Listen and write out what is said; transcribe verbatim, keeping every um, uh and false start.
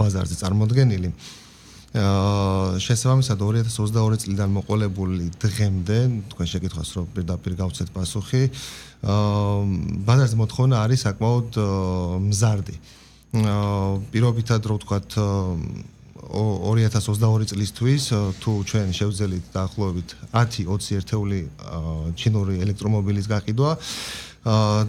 ბაზარზე წარმოდგენილი. აა შესაბამისად ორი ათას ოცდაორი წლიდან მოყოლებული დღემდე თქვენ შეკითხვას რომ პირდაპირ გავცეთ პასუხი აა ბაზარზე მოთხოვნა არის საკმაოდ მზარდი. აა პირობითად რო ვთქვათ ორი ათას ოცდაორი წლისთვის თუ ჩვენ შევძელით დაახლოებით ათი ოცი ერთეული ჩინური ელექტრომობილის გაყიდვა